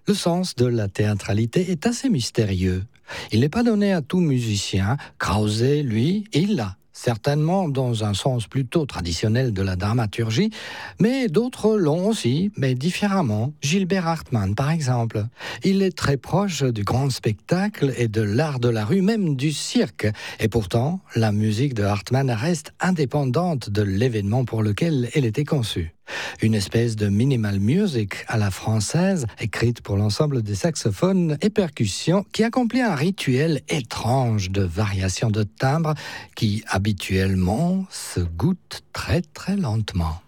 Le sens de la théâtralité est assez mystérieux. Il n'est pas donné à tout musicien. Krause, lui, il l'a. Certainement dans un sens plutôt traditionnel de la dramaturgie, mais d'autres l'ont aussi, mais différemment. Gilbert Hartmann, par exemple. Il est très proche du grand spectacle et de l'art de la rue, même du cirque. Et pourtant, la musique de Hartmann reste indépendante de l'événement pour lequel elle était conçue. Une espèce de minimal music à la française, écrite pour l'ensemble des saxophones et percussions, qui accomplit un rituel étrange de variation de timbre qui, habituellement, se goûte très très lentement.